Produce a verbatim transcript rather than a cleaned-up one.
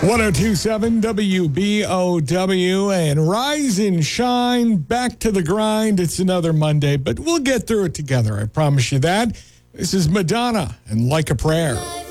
ten twenty-seven W B O W and rise and shine, back to the grind. It's another Monday, but we'll get through it together. I promise you that. This is Madonna and Like a Prayer.